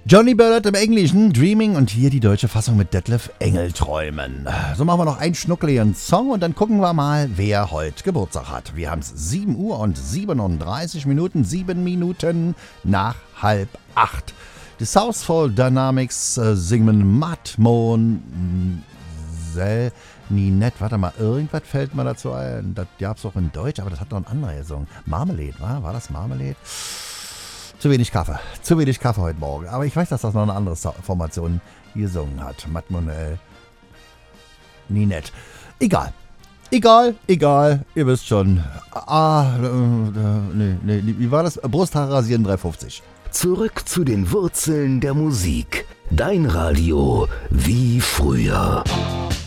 Johnny Ballard im Englischen, Dreaming, und hier die deutsche Fassung mit Detlef Engelträumen. So machen wir noch einen schnuckeligen Song und dann gucken wir mal, wer heute Geburtstag hat. Wir haben es 7 Uhr und 37 Minuten, 7 Minuten nach 7:30. Die Southfall Dynamics singen Matt Moon, Ninette. Warte mal, irgendwas fällt mir dazu ein. Das gab es auch in Deutsch, aber das hat noch ein anderer gesungen. Marmalade, war das Marmalade? Zu wenig Kaffee heute Morgen. Aber ich weiß, dass das noch eine andere Formation gesungen hat. Mademoiselle Ninette. Egal, ihr wisst schon. Wie war das? Brusthaare rasieren 3,50. Zurück zu den Wurzeln der Musik. Dein Radio wie früher.